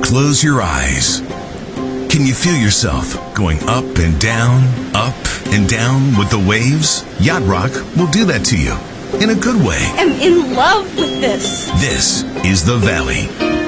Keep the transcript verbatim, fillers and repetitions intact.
Close your eyes. Can you feel yourself going up and down, up and down with the waves? Yacht Rock will do that to you in a good way. I'm in love with this. This is the Valley.